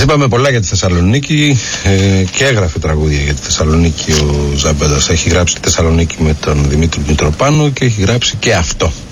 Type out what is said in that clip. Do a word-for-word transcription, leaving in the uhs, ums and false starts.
Σας είπαμε πολλά για τη Θεσσαλονίκη ε, και έγραφε τραγούδια για τη Θεσσαλονίκη ο Ζαμπέτας. Έχει γράψει τη Θεσσαλονίκη με τον Δημήτρη Μητροπάνο και έχει γράψει και αυτό.